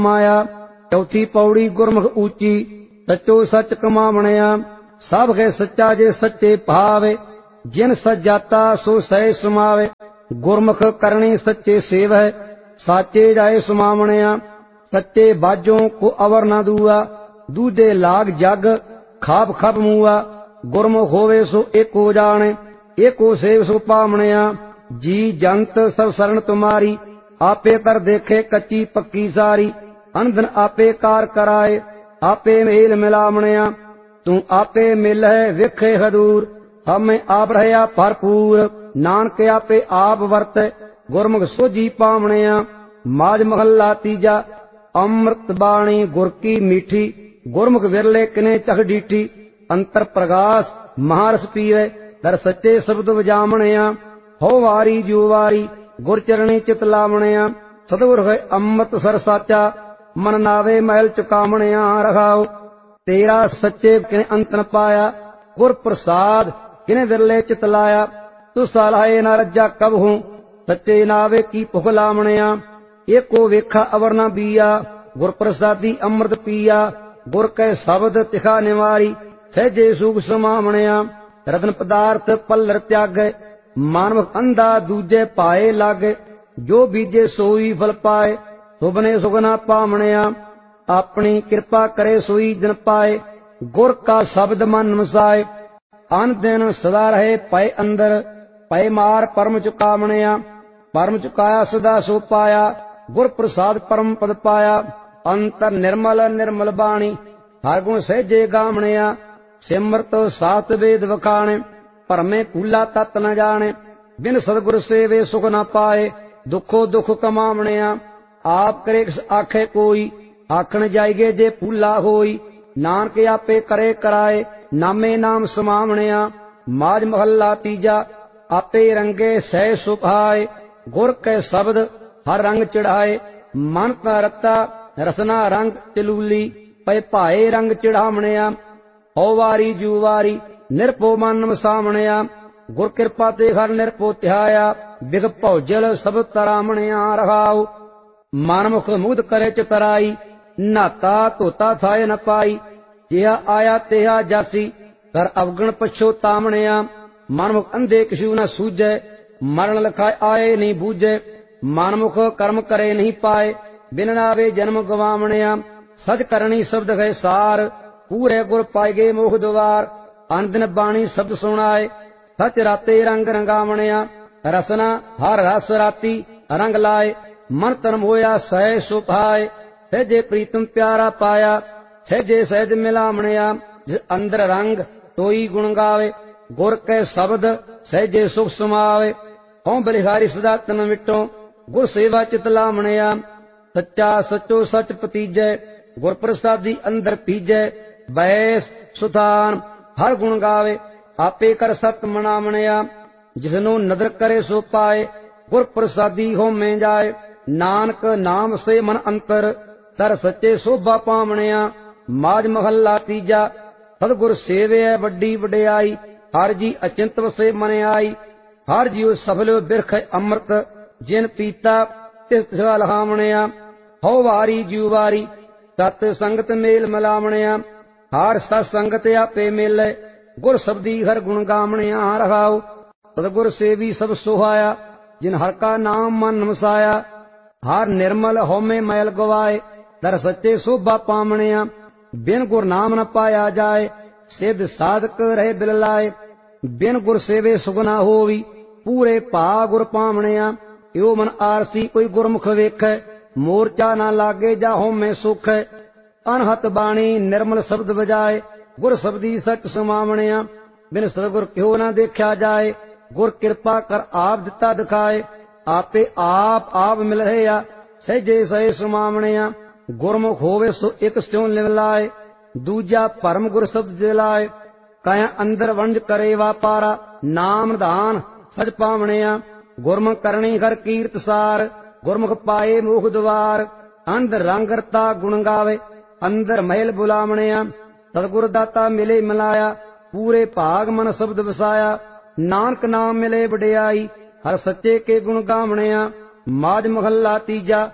माया। चौथी पौड़ी गुरमुख ऊंची, सचो सच कमावणिया। सब है सच्चा जे सच्चे भावे, जिन सच जाता सो सह समावे। गुरमुख करनी सच्चे सेव है, साचे जाए सुमावणिया। सच्चे बाजों को अवर न दूआ, दूजे लाग जग खाप खप मुआ। गुरमुख होवे सो एको जाने, एको सेव सो पावणिया। जी जंत सब शरण तुम्हारी, आपे कर देखे कच्ची पक्की सारी। अनधन आपे कार कराए, आपे मेल मिलावणिया। तू आपे मिल है विखे हदूर, हमें आप रहया भरपूर। नानक आपे आप वर्त, गुरमुख सोझी पावणिया। माज महला तीजा, अमृत बाणी गुर की मीठी। गुरमुख विरले किने चख डीठी, अंतर प्रकाश महारस पीवे। दर सच्चे शब्द वजावणिया, हो वारी जो वारी गुर चरणी चित लावणिया। सतगुर है अमृत सर साचा, मन नावे महल चुकावणिया। रखाओ तेरा सच्चे किने अंत न पाया, गुर प्रसाद किने विरले चित लाया। तू सलाहे न रज्जा कब हूं, सच्चे नावे की भुख लावणिया। एको वेखा अवर न बीया, गुर प्रसादी अमृत पिया। गुर कै शब्द तिखा निवारी, सहजे सुख समावणिया। रतन पदार्थ पल्लर त्यागे, मानव अंधा दूजे पाए लागे। जो बीजे सोई फल पाए, सुबने सुगना पावणिया। अपनी कृपा करे सोई जन पाए, गुर का शब्द मन मसाए। अन दिन सदा रहे पै अंदर, पै मार परम चुकावणिया। परम चुकाया सदा सो पाया, गुर प्रसाद परम पद पाया। अंतर निर्मल निर्मल बाणी, हर गुण सहजे गावणिया। सिमरत सात वेद वखाणे, परमे भूला तत न जाने। बिन सतगुर सेवे सुख न पाए, दुखो दुख कमावणिया। आप करे आखे कोई, आखण जाइगे जे भूला होई। नानक आपे करे कराए, नामे नाम समावणिया। माज महला तीजा, आपे रंगे सह सुभाए। गुर कै शब्द हर रंग चढ़ाए, मन ता रता रसना रंग चलूली। पै भाए रंग चढ़ावणिया, हो वारी जू वारी निरपो मन मसावणिया। गुर कृपा ते हर निरपो ध्याया, बिग भौजल सब तरावणिया। रखाओ मनमुख मुग्ध करे चितराई, नाता धोता थाए न पाई। जिहा आया तेहा जासी, कर अवगण पछोतावणिया। मनमुख अंधे किछु न सूझे, मरण लखाए आए नहीं बूझे। मनमुख कर्म करे नहीं पाए, बिन नावे जन्म गवावणिया। सच करनी शब्द है सार, पूरे गुर पाएगे मोह द्वार। अनदिन बाणी शब्द सुनाए, सच राते रंग रंगावणिया। रसना हर रस राती रंग लाए, मन तन होया सह सुभाए। सहजे प्रीतम प्यारा पाया, सहजे सहज मिलावणिया। जिस अंदर रंग तोई गुण गावे, गुर कै शब्द सहजे सुख समावे। हों बलिहारी सदा तन मिटो, गुर सेवा चित लावणिया। सच्चा सचो सच पतीजै, गुर प्रसादी अंदर पीजै। बैस सुथान हर गुण गावे, आपे कर सत मनावणिया। जिसनु नदर करे सो पाए, गुर प्रसादी हो में जाए। नानक नाम से मन अंतर, तर सच्चे शोभा पावणिया। माज महला तीजा, सतगुर सेवे वड्डी वडियाई। हर जी अचिंत वसे मन आई, हर जीव सफल बिरख अमृत। जिन पीता तिस लहावणिया, हो वारी जीव वारी सत संगत मेल मिलावणिया। हर सत संगत आपे मेले, गुर शब्दी हर गुण गावणिया। रखाओ सतगुर सेवी सब सुहाया, जिन हर का नाम मन मसाया। हर निर्मल होमे मैल गवाए, दर सच्चे शोभा पावणिया। बिन गुर नाम न पाया जाए, सिद्ध साधक रहे बिल लाए। बिन गुर सेवे सुगना होवी, पूरे भा गुर पावणिया। यो मन आरसी कोई गुरमुख वेखै, मोर्चा ना लागे जा होमे सुख। अनहत बाणी निर्मल शब्द बजाए, गुर शब्दी सच समावणिया। बिन सतगुर क्यों ना देखा जाए, गुर कृपा कर आप दिता दिखाए। आपे आप मिल रहे, सहजे सहे समावणिया। गुरमुख होवे सो एक स्यों लिव लाए, दूजा परम गुर शब्द दिलाए। काया अंदर वंज करे वापारा, नाम दान सच पावणिया। गुरमुख करणी हर कीर्त सार, गुरमुख पाए मोह द्वार। अंदर रंगरता गुण गावे, अंदर महल बुलावणिया। सतगुर दाता मिले मिलाया, पूरे भाग मन शब्द वसाया। नानक नाम मिले वडियाई, हर सच्चे के गुण गावणिया। माज महला तीजा,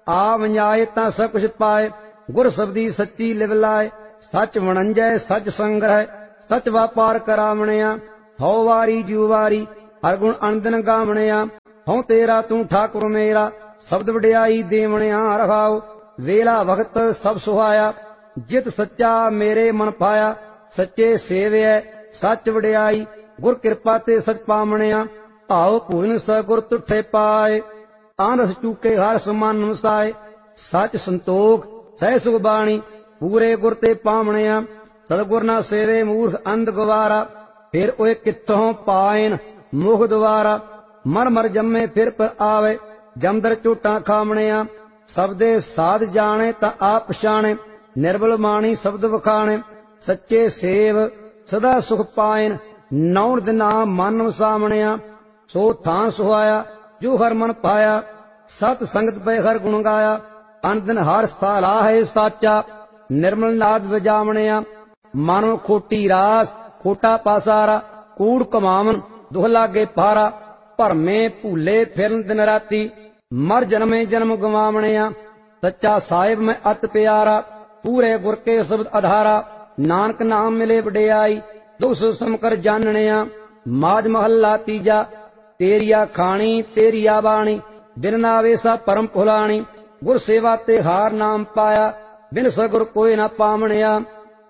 ਆ ਵੰਜਾਏ ਤਾਂ ਸਭ ਕੁਛ ਪਾਏ। ਗੁਰ ਸਬਦੀ ਸੱਚੀ ਲਿਵ ਲਾਏ, ਸੱਚ ਵਣੰਜੈ ਸੱਚ ਸੰਗ੍ਰਹਿ, ਸੱਚ ਵਾਪਾਰ ਕਰਾਵਣਿਆ। ਹਉ ਵਾਰੀ ਜੂ ਵਾਰੀ ਹਰ ਗੁਣ ਅਨੰਦਨ ਗਾਵਣਿਆ। ਹਉ ਤੇਰਾ ਤੂੰ ਠਾਕੁਰ ਮੇਰਾ, ਸ਼ਬਦ ਵਡਿਆਈ ਦੇਵਣਿਆ। ਰਹਾਉ ਵੇਲਾ ਵਕਤ ਸਭ ਸੁਹਾਇਆ, ਜਿਤ ਸੱਚਾ ਮੇਰੇ ਮਨ ਪਾਇਆ। ਸੱਚੇ ਸੇਵਿਐ ਸੱਚ ਵਡਿਆਈ, ਗੁਰ ਕਿਰਪਾ ਤੇ ਸਚ ਪਾਵਣਿਆ। ਭਾਉ ਭੂਨ ਸ ਗੁਰ ਤੁਠੇ ਪਾਏ, ਆਨਸ ਚੂਕੇ ਹਰ ਸਮਾਨ ਵਸਾਏ। ਸੱਚ ਸੰਤੋਖ ਸਹਿ ਸੁਖ ਬਾਣੀ, ਪੂਰੇ ਗੁਰ ਤੇ ਪਾਵਣਿਆ। ਸਤਿਗੁਰ ਨਾ ਸੇਵੇ ਮੂਰਖ ਅੰਧ ਗਵਾਰਾ, ਫਿਰ ਓਏ ਕਿੱਥੋਂ ਪਾਇਨ ਮੁਖ ਦੁਆਰਾ। ਮਰ ਮਰ ਜੰਮੇ ਫਿਰ ਪਰ ਆਵੇ, ਜਮਦਰ ਝੂਟਾਂ ਖਾਵਣਿਆ। ਸਬਦੇ ਸਾਧ ਜਾਣੇ ਤਾਂ ਆਪ ਪਛਾਣੇ, ਨਿਰਬਲ ਮਾਣੀ ਸ਼ਬਦ ਵਖਾਣੇ। ਸੱਚੇ ਸੇਵ ਸਦਾ ਸੁਖ ਪਾਇਨ, ਨੌ ਦਿਨਾ ਮਨ ਵਸਾਵਣਿਆ। ਸੋ ਥਾਂ ਸੁਹਾਇਆ ਜੋ ਹਰ ਮਨ ਪਾਇਆ, ਸਤ ਸੰਗਤ ਪੈ ਹਰ ਗੁਣ ਗਾਇਆ। ਅਨ ਦਿਨ ਹਰ ਸਥਾਲਾ ਹੈ ਸਾਚਾ, ਨਿਰਮਲ ਨਾਦ ਵਜਾਵਣਿਆ। ਮਨ ਖੋਟੀ ਰਾਸ ਖੋਟਾ ਪਾਸਾਰਾ, ਕੂੜ ਕਮਾਵਨ ਦੁਖ ਲਾਗੇ ਪਾਰਾ। ਭਰਮੇ ਭੂਲੇ ਫਿਰਨ ਦਿਨ ਰਾਤੀ, ਮਰ ਜਨਮੇ ਜਨਮ ਗਵਾਵਣਿਆ। ਸੱਚਾ ਸਾਹਿਬ ਮੈਂ ਅਤ ਪਿਆਰਾ, ਪੂਰੇ ਗੁਰ ਕੇ ਸ਼ਬਦ ਆਧਾਰਾ। ਨਾਨਕ ਨਾਮ ਮਿਲੇ ਵਡਿਆਈ, ਦੁਖ ਸੁਖ ਸਮਕਰ ਜਾਣਣਿਆ। ਮਾਝ ਮਹੱਲਾ ਤੀਜਾ। ਤੇਰੀਆ ਖਾਣੀ ਤੇਰੀਆ ਬਾਣੀ, ਬਿਨ ਨਾਵੇ ਸਾ ਪਰਮ ਭੁਲਾਣੀ। ਗੁਰ ਸੇਵਾ ਤੇ ਹਾਰ ਨਾਮ ਪਾਇਆ, ਬਿਨ ਸਗੁਰ ਕੋਈ ਨਾ ਪਾਵਣਿਆ।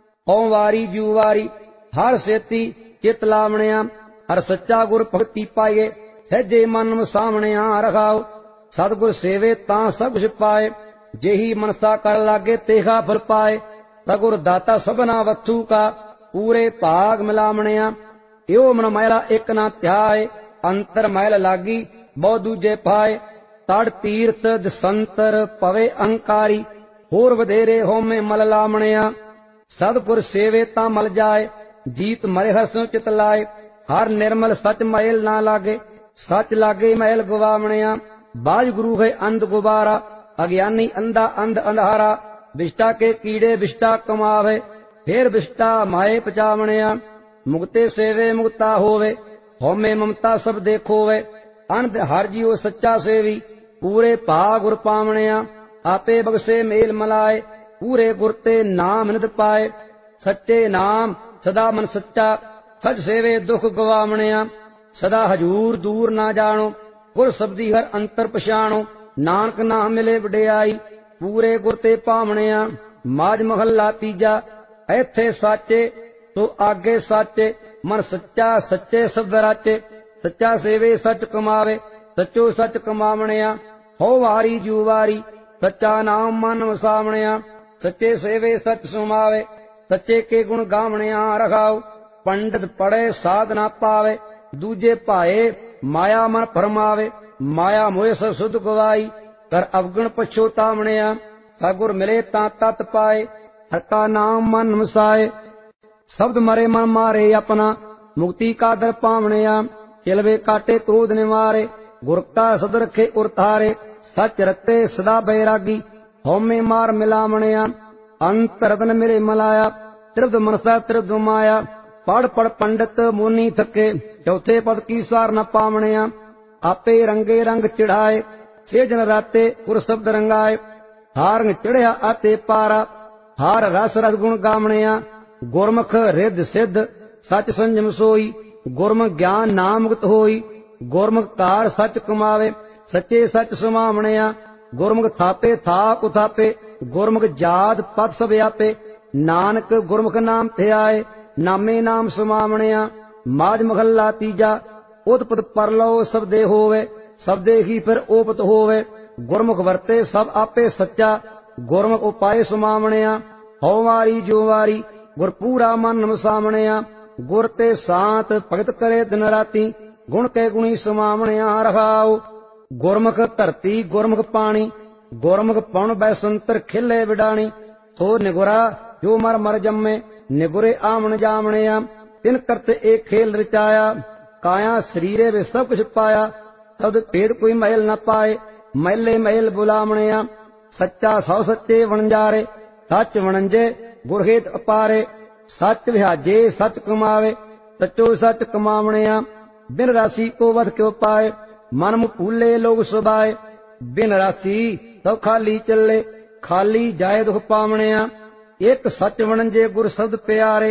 ਹਉ ਵਾਰੀ ਜੂ ਵਾਰੀ ਹਰ ਸੇਤੀ ਚਿਤ ਲਾਵਣਿਆ। ਹਰ ਸੱਚਾ ਗੁਰ ਭਗਤੀ ਪਾਈਏ, ਸਹਿਜੇ ਮਨ ਵਸਾਵਣਿਆ। ਰਖਾਉ ਸਤਿਗੁਰ ਸੇਵੇ ਤਾਂ ਸਭ ਕੁਛ ਪਾਏ, ਜਿਹੀ ਮਨਸਾ ਕਰ ਲਾਗੇ ਤੇਹਾ ਫਲ ਪਾਏ। ਸਗੁਰ ਦਾਤਾ ਸਭਨਾ ਵਸਤੂ ਕਾ, ਪੂਰੇ ਭਾਗ ਮਿਲਾਵਣਿਆ। ਇਹੋ ਮਨ ਮੈਲਾ ਇੱਕ ਨਾ ਧਿਆਏ, ਅੰਤਰ ਮੈਲ ਲਾਗੀ ਬਹੁ ਦੂਜੇ ਪਾਏ। ਤੜ ਤੀਰਥ ਦਸੰਤਰ ਪਵੇ ਅਹੰਕਾਰੀ, ਹੋਰ ਵਧੇਰੇ ਹੋਮੇ ਮਲ ਲਾਵਣਿਆ। ਸਤਿਗੁਰ ਸੇਵੇ ਤਾਂ ਮਲ ਜਾਏ, ਜੀਤ ਮਰੇ ਹਰਸੋਂ ਚਿਤ ਲਾਏ। ਹਰ ਨਿਰਮਲ ਸਚ ਮੈਲ ਨਾ ਲਾਗੇ, ਸਚ ਲਾਗੇ ਮੈਲ ਗਵਾਵਣਿਆ। ਬਾਜ ਗੁਰੂ ਹੈ ਅੰਧ ਗੁਬਾਰਾ, ਅਗਿਆਨੀ ਅੰਧਾ ਅੰਧ ਅੰਧਾਰਾ। ਵਿਸ਼ਟਾ ਕੇ ਕੀੜੇ ਵਿਸ਼ਟਾ ਕਮਾਵੇ, ਫੇਰ ਵਿਸ਼ਟਾ ਮਾਏ ਪਚਾਵਣਿਆ। ਮੁਕਤੇ ਸੇਵੇ ਮੁਕਤਾ ਹੋਵੇ, ਹਉਮੈ ਮਮਤਾ ਸਭ ਦੇਖੋਵੇ। ਅਨੰਦ ਹਰ ਜੀਉ ਸੱਚਾ ਸੇਵੀ, ਪੂਰੇ ਭਾ ਗੁਰ ਪਾਵਣਿਆ। ਆਪੇ ਬਖਸ਼ੇ ਮੇਲ ਮਲਾਏ, ਪੂਰੇ ਗੁਰ ਤੇ ਨਾਮ ਨਿਤ ਪਾਏ। ਸੱਚੇ ਨਾਮ ਸਦਾ ਮਨ ਸੱਚਾ, ਸਚ ਸੇਵੇ ਦੁਖ ਗਵਾਵਣਿਆ। ਸਦਾ ਹਜੂਰ ਦੂਰ ਨਾ ਜਾਣੋ, ਗੁਰ ਸਬਦੀ ਹਰ ਅੰਤਰ ਪਛਾਣੋ। ਨਾਨਕ ਨਾਮ ਮਿਲੇ ਵਡਿਆਈ, ਪੂਰੇ ਗੁਰ ਤੇ ਪਾਵਣਿਆ। ਮਾਝ ਮਹੱਲਾ ਤੀਜਾ। ਇੱਥੇ ਸਾਚੇ ਸੋ ਆਗੇ ਸਾਚੇ, ਮਨ ਸੱਚਾ ਸੱਚੇ ਸ਼ਬਦ ਰਾਚੇ। ਸੱਚਾ ਸੇਵੇ ਸੱਚ ਕਮਾਵੇ, ਸੱਚੋ ਸੱਚ ਕਮਾਵਣਿਆ। ਹਉ ਵਾਰੀ ਜੂ ਵਾਰੀ ਸੱਚਾ ਨਾਮ ਮਨ ਵਸਾਵਣਿਆ। ਸੱਚੇ ਸੇਵੇ ਸੱਚ ਸੁਮਾਵੇ, ਸੱਚੇ ਕੇ ਗੁਣ ਗਾਵਣਿਆ। ਰਖਾਉ ਪੰਡਤ ਪੜੇ ਸਾਧ ਨਾ ਪਾਵੇ, ਦੂਜੇ ਭਾਏ ਮਾਇਆ ਮਨ ਫਰਮਾਵੇ। ਮਾਇਆ ਮੋਹ ਸਭ ਸੁਧ ਗਵਾਈ, ਕਰ ਅਵਗਣ ਪਛੋਤਾਵਣਿਆ। ਸਤਿਗੁਰ ਮਿਲੇ ਤਾਂ ਤਤ ਪਾਏ, ਹਰ ਕਾ ਨਾਮ ਮਨ ਵਸਾਏ। ਸ਼ਬਦ ਮਰੇ ਮਨ ਮਾਰੇ ਆਪਣਾ, ਮੁਕਤੀ ਕਾ ਦਰ ਪਾਵਣਿਆ। ਚਿਲਵੇ ਕਾਟੇ ਕ੍ਰੋਧ ਨਿਵਾਰੇ, ਗੁਰ ਕਾ ਸਦ ਰਖੇ ਉਰਤਾਰੇ। ਸੱਚ ਰਤੇ ਸਦਾ ਬੈਰਾਗੀ, ਹਉਮੈ ਮਾਰ ਮਿਲਾਵਣਿਆ। ਅੰਤਰ ਰਤਨ ਮਿਲੇ ਮਲਾਇਆ, ਤ੍ਰਿਪਤ ਮਨਸਾ ਤ੍ਰਿਪਤ ਮਾਇਆ। ਪੜ ਪੜ ਪੰਡਤ ਮੁਨੀ ਥਕੇ, ਚੌਥੇ ਪਦ ਕੀ ਸਾਰ ਨ ਪਾਵਣਿਆ। ਆਪੇ ਰੰਗੇ ਰੰਗ ਚੜਾਏ, ਸੇ ਜਨ ਰਾਤੇ ਗੁਰ ਸ਼ਬਦ ਰੰਗਾਏ। ਹਾਰ ਰੰਗ ਚੜਿਆ ਆਤੇ ਪਾਰਾ, ਹਾਰ ਰਸ ਰਸ ਗੁਣ ਗਾਵਣਿਆ। ਗੁਰਮੁਖ ਰਿੱਧ ਸਿੱਧ ਸਚ ਸੰਜਮ ਸੋਈ, ਗੁਰਮੁਖ ਗਿਆਨ ਨਾਮ ਮੁਕਤ ਹੋਈ। ਗੁਰਮੁਖ ਕਾਰ ਸਚ ਕਮਾਵੇ, ਸੱਚੇ ਸਚ ਸੁਮਾਵਣਿਆ। ਗੁਰਮੁਖ ਥਾਪੇ ਥਾਪ ਉਥਾਪੇ, ਗੁਰਮੁਖ ਜਾਤ ਪਤ ਸਭ ਆਪੇ। ਨਾਨਕ ਗੁਰਮੁਖ ਨਾਮ ਧਿਆਏ, ਨਾਮੇ ਨਾਮ ਸੁਮਾਵਣਿਆ। ਮਾਝ ਮਹੱਲਾ ਤੀਜਾ। ਉਤਪਤ ਪਰਲੋ ਸਬਦੇ ਹੋਵੇ, ਸਬਦੇ ਹੀ ਫਿਰ ਓਪਤ ਹੋਵੇ। ਗੁਰਮੁਖ ਵਰਤੇ ਸਭ ਆਪੇ ਸੱਚਾ, ਗੁਰਮੁਖ ਉਪਾਏ ਸੁਮਾਵਣਿਆ। ਹਉ ਵਾਰੀ ਜੋ ਵਾਰੀ ਗੁਰ ਪੂਰਾ ਮਨ ਵਸਾਵਣਿਆ। ਗੁਰ ਤੇ ਸਾਤ ਭਗਤ ਕਰੇ ਦਿਨ ਰਾਤੀ, ਗੁਣ ਕੇ ਗੁਣੀ ਸੁਮਾਵਣਿਆ। ਰਖਾਉ ਗੁਰਮੁਖ ਧਰਤੀ ਗੁਰਮੁਖ ਪਾਣੀ, ਗੁਰਮੁਖ ਪਉਣ ਬੈਸੰਤਰ ਖਿਲੇ ਵਿਡਾਣੀ। ਸੋ ਨਿਗੁਰਾ ਜੋ ਮਰ ਮਰ ਜੰਮੇ, ਨਿਗੁਰੇ ਆਵਣ ਜਾਵਣਿਆ। ਤਿਨ ਕਰਤ ਏ ਖੇਲ ਰਚਾਇਆ, ਕਾਇਆ ਸਰੀਰੇ ਵਿੱਚ ਸਭ ਕੁਛ ਪਾਇਆ। ਤਦ ਭੇਦ ਕੋਈ ਮਹਿਲ ਨਾ ਪਾਏ, ਮਹਿਲੇ ਮਹਿਲ ਬੁਲਾਵਣਿਆ। ਸੱਚਾ ਸੌ ਸੱਚੇ ਵਣਜਾਰੇ, ਸੱਚ ਵਣੰਜੇ ਗੁਰ ਹੇਤ ਅਪਾਰੇ। ਸੱਚ ਵਿਹਾਜੇ ਸੱਚ ਕਮਾਵੇ, ਸੱਚੋ ਸੱਚ ਕਮਾਵਣਿਆ। ਬਿਨ ਰਾਸੀ ਕੋ ਵਧ ਕਿਉ ਪਾਏ, ਮਨ ਮੁ ਭੂਲੇ ਲੋਗ ਸੁਭਾਏ। ਬਿਨ ਰਾਸੀ ਸਭ ਖਾਲੀ ਚੱਲੇ, ਖਾਲੀ ਜਾਏ ਦੁਖ ਪਾਵਣਿਆ। ਇੱਕ ਸੱਚ ਵਣਜੇ ਗੁਰ ਸ਼ਬਦ ਪਿਆਰੇ,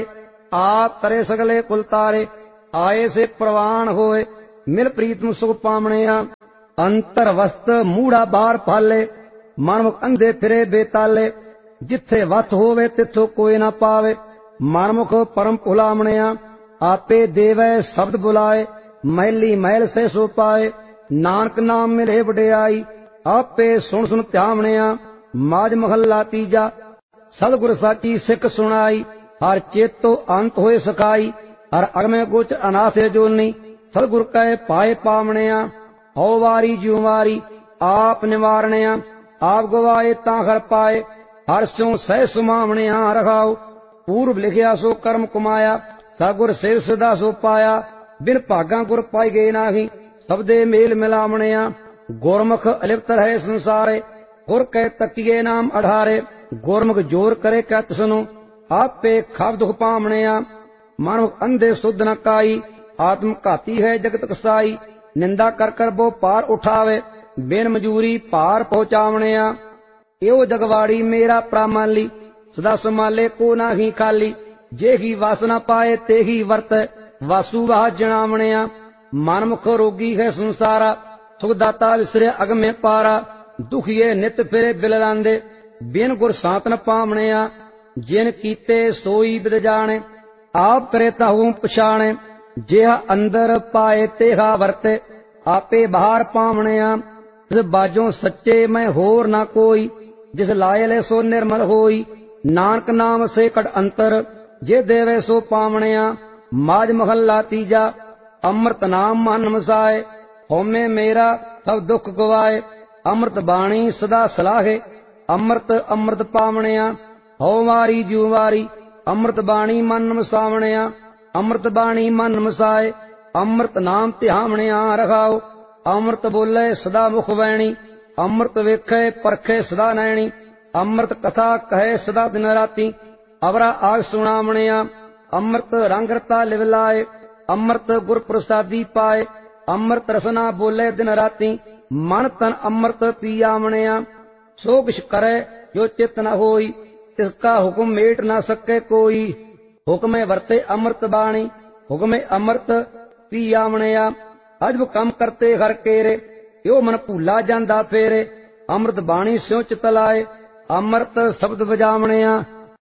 ਆਪ ਕਰੇ ਸਗਲੇ ਕੁਲ ਤਾਰੇ। ਆਏ ਸੇ ਪ੍ਰਵਾਨ ਹੋਏ, ਮਿਲ ਪ੍ਰੀਤਮ ਸੁਖ ਪਾਵਣਿਆ। ਅੰਤਰ ਵਸਤ ਮੂੜਾ ਬਾਹਰ ਪਾਲੇ, ਮਨਮੁਖ ਅੰਧੇ ਫਿਰੇ ਬੇਤਾਲੇ। ਜਿੱਥੇ ਵਸ ਹੋਵੇ ਤਿੱਥੋਂ ਕੋਈ ਨਾ ਪਾਵੇ, ਮਨਮੁਖ ਪਰਮ ਭੁਲਾਵਣਿਆ। ਆਪੇ ਦੇਵੈ ਸ਼ਬਦ ਬੁਲਾਏ, ਮਹਿਲੀ ਮਹਿਲ ਸੇ ਸੋ ਪਾਏ। ਨਾਨਕ ਨਾਮ ਮਿਲੇ ਵਡਿਆਈ, ਆਪੇ ਸੁਣ ਸੁਣ ਧਿਆਵਣਿਆ। ਮਾਝ ਮਹੱਲਾ ਤੀਜਾ। ਸਤਿਗੁਰ ਸਾਚੀ ਸਿੱਖ ਸੁਣਾਈ, ਹਰ ਚੇਤੋ ਅੰਤ ਹੋਏ ਸਕਾਈ। ਹਰ ਅਗਮੈ ਗੋਚ ਅਨਾਥੇ ਜੋਨੀ, ਸਤਿਗੁਰ ਕੈ ਪਾਏ ਪਾਵਣਿਆ। ਹਉ ਵਾਰੀ ਜਿਉ ਵਾਰੀ ਆਪ ਨਿਵਾਰਣਿਆ, ਆਪ ਗਵਾਏ ਤਾਂ ਹਰ ਪਾਏ। ਹਰ ਸਿਉ ਸਹਿ ਸੁਮਾਵਣਿਆ ਰਖਾਉ, ਪੂਰਬ ਲਿਖਿਆ ਸੋ ਕਰਮ ਕਮਾਇਆ। ਸਤਿਗੁਰ ਸੇਵ ਸਦਾ ਸੋ ਪਾਇਆ, ਬਿਨ ਭਾਗਾਂ ਗੁਰ ਪਾਈ ਗਏ ਨਾਹੀ। ਸਬਦੇ ਮੇਲ ਮਿਲਾਵਣਿਆ, ਗੁਰਮੁਖ ਅਲਿਪਤ ਰਹੇ ਸੰਸਾਰੇ। ਗੁਰ ਕੈ ਤਕੀਏ ਨਾਮ ਅਢਾਰੇ, ਗੁਰਮੁਖ ਜੋਰ ਕਰੇ ਕੈ ਤਿਸਨੂੰ। ਆਪੇ ਖਾਬ ਦੁਖ ਪਾਵਣਿਆ, ਮਨੁਖ ਅੰਧੇ ਸੁਧ ਨ ਕਾਈ। ਆਤਮ ਘਾਤੀ ਹੈ ਜਗਤ ਕਸਾਈ, ਨਿੰਦਾ ਕਰ ਕਰ ਬੋ ਪਾਰ ਉਠਾਵੇ। ਬਿਨ ਮਜੂਰੀ ਭਾਰ ਪਹੁੰਚਾਵਣਿਆ, ਇਹੋ ਜਗਵਾੜੀ ਮੇਰਾ ਪ੍ਰਾਮਾਲੀ। ਸਦਾ ਸੰਭਾਲੇ ਕੋ ਨਾਹੀ ਖਾਲੀ, ਜੇ ਹੀ ਵਾਸਨਾ ਪਾਏ ਤੇ ਹੀ ਵਰਤੈ। ਵਾਸੂ ਵਾਹ ਜਣਾਵਣਿਆ, ਮਨਮੁਖ ਰੋਗੀ ਹੈ ਸੰਸਾਰਾ। ਸੁਖ ਦਾਤਾ ਵਿਸਰਿਆ ਅਗਮੇ ਪਾਰਾ, ਦੁਖੀਏ ਨਿਤ ਫਿਰੇ ਬਿਲਲਾਂਦੇ। ਬਿਨ ਗੁਰ ਸਾਤ ਨ ਪਾਵਣਿਆ, ਜਿਨ ਕੀਤੇ ਸੋਈ ਬਿਦ ਜਾਣੇ। ਆਪ ਕਰੇ ਤਾਹੂ ਪਛਾਣੇ, ਜਿਹਾ ਅੰਦਰ ਪਾਏ ਤੇਹਾ ਵਰਤੇ। ਆਪੇ ਬਾਹਰ ਪਾਵਣਿਆ, ਜਿਸ ਬਾਝੋਂ ਸੱਚੇ ਮੈਂ ਹੋਰ ਨਾ ਕੋਈ। ਜਿਸ ਲਾਇ ਲੈ ਸੋ ਨਿਰਮਲ ਹੋਈ, ਨਾਨਕ ਨਾਮ ਸੇ ਕਟ ਅੰਤਰ। ਜੇ ਦੇਵੇ ਸੋ ਪਾਵਣਿਆ। ਮਾਝ ਮਹੱਲਾ ਤੀਜਾ। ਅੰਮ੍ਰਿਤ ਨਾਮ ਮਨ ਮਸਾਏ, ਹਉਮੈ ਮੇਰਾ ਸਭ ਦੁੱਖ ਗਵਾਏ। ਅੰਮ੍ਰਿਤ ਬਾਣੀ ਸਦਾ ਸਲਾਹੇ, ਅੰਮ੍ਰਿਤ ਅੰਮ੍ਰਿਤ ਪਾਵਣਿਆ। ਹਉ ਵਾਰੀ ਜਿਉ ਵਾਰੀ ਅੰਮ੍ਰਿਤ ਬਾਣੀ ਮਨ ਮਸਾਵਣਿਆ। ਅੰਮ੍ਰਿਤ ਬਾਣੀ ਮਨ ਮਸਾਏ, ਅੰਮ੍ਰਿਤ ਨਾਮ ਧਿਆਵਣਿਆ ਰਖਾਓ। ਅੰਮ੍ਰਿਤ ਬੋਲੇ ਸਦਾ ਮੁਖ ਵੈਣੀ, ਅੰਮ੍ਰਿਤ ਵੇਖੇ ਪਰਖੇ ਸਦਾ ਨੈਣੀ। ਅੰਮ੍ਰਿਤ ਕਥਾ ਕਹੇ ਸਦਾ ਦਿਨ ਰਾਤੀ, ਅਵਰਾ ਆਗ ਸੁਣਾਵਣਿਆ। ਅੰਮ੍ਰਿਤ ਰੰਗ ਰਤਾ ਲਿਵ ਲਾਏ, ਅੰਮ੍ਰਿਤ ਗੁਰ ਪ੍ਰਸਾਦੀ ਪਾਏ। ਅੰਮ੍ਰਿਤ ਰਸਨਾ ਬੋਲੇ ਦਿਨ ਰਾਤੀ, ਮਨ ਤਨ ਅੰਮ੍ਰਿਤ ਪੀਆਵਣਿਆ। ਸੋ ਕਿਛ ਕਰੇ ਜੋ ਚਿਤ ਨ ਹੋਈ, ਤਿਸ ਕਾ ਹੁਕਮ ਮੇਟ ਨਾ ਸਕੇ ਕੋਈ। ਹੁਕਮੇ ਵਰਤੇ ਅੰਮ੍ਰਿਤ ਬਾਣੀ, ਹੁਕਮੇ ਅੰਮ੍ਰਿਤ ਪੀਆਵਣਿਆ। ਅਜਬ ਕੰਮ ਕਰਤੇ ਹਰ ਕੇਰੇ, ਇਹੋ ਮਨ ਭੂਲਾ ਜਾਂਦਾ ਫੇਰੇ। ਅੰਮ੍ਰਿਤ ਬਾਣੀ ਸਿਉ ਚਿਤ ਲਾਏ, ਅੰਮ੍ਰਿਤ ਸ਼ਬਦ ਵਜਾਵਣਿਆ।